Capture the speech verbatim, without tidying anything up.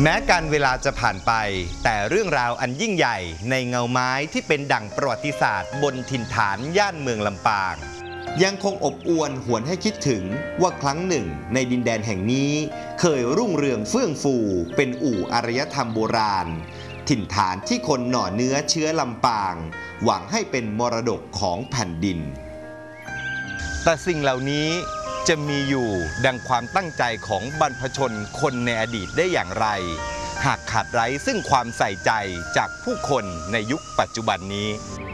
แม้การเวลาจะผ่านไปแต่เรื่องราวอันยิ่งใหญ่ในเงาไม้ที่เป็นดั่งประวัติศาสตร์บนถิ่นฐานย่านเมืองลำปางยังคงอบอวลหวนให้คิดถึงว่าครั้งหนึ่งในดินแดนแห่งนี้เคยรุ่งเรืองเฟื่องฟูเป็นอู่อารยธรรมโบราณถิ่นฐานที่คนหน่อเนื้อเชื้อลำปางหวังให้เป็นมรดกของแผ่นดินแต่สิ่งเหล่านี้จะมีอยู่ดังความตั้งใจของบรรพชนคนในอดีตได้อย่างไรหากขาดไร้ซึ่งความใส่ใจจากผู้คนในยุคปัจจุบันนี้